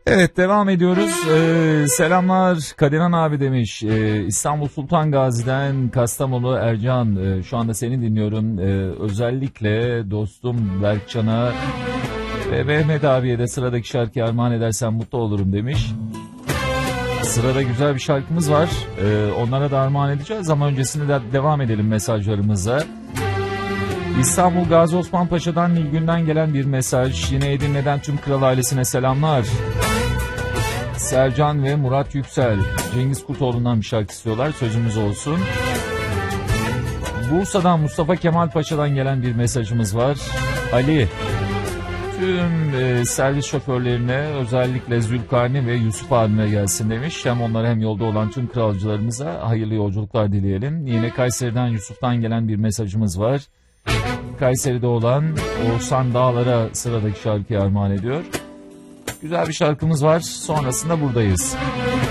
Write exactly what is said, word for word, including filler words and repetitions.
Evet, devam ediyoruz. Ee, selamlar Kadenan abi demiş. Ee, İstanbul Sultan Gazi'den Kastamonu Ercan. Ee, şu anda seni dinliyorum. Ee, özellikle dostum Berkcan'a ve Mehmet abiye de sıradaki şarkıyı armağan edersen mutlu olurum demiş. Sırada güzel bir şarkımız var. Ee, onlara da armağan edeceğiz ama öncesinde de devam edelim mesajlarımıza. İstanbul Gazi Osman Paşa'dan Nilgün'den gelen bir mesaj. Yine Edirne'den tüm kral ailesine selamlar. Sercan ve Murat Yüksel, Cengiz Kurtoğlu'ndan bir şarkı istiyorlar, sözümüz olsun. Bursa'dan Mustafa Kemal Paşa'dan gelen bir mesajımız var. Ali, tüm e, servis şoförlerine, özellikle Zülkarni ve Yusuf abime gelsin demiş. Hem onlara hem yolda olan tüm kralcılarımıza hayırlı yolculuklar dileyelim. Yine Kayseri'den Yusuf'tan gelen bir mesajımız var. Kayseri'de olan Oğuzhan Dağlar'a sıradaki şarkıyı armağan ediyor. Güzel bir şarkımız var. Sonrasında buradayız.